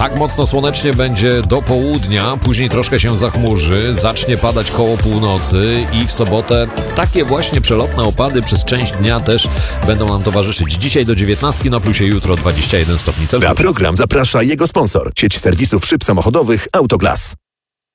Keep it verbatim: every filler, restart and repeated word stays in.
Tak mocno słonecznie będzie do południa, później troszkę się zachmurzy, zacznie padać koło północy i w sobotę takie właśnie przelotne opady przez część dnia też będą nam towarzyszyć. Dzisiaj do dziewiętnastki na plusie, jutro dwadzieścia jeden stopni Na Celsjusza. program zaprasza jego sponsor. Sieć serwisów szyb samochodowych Autoglas.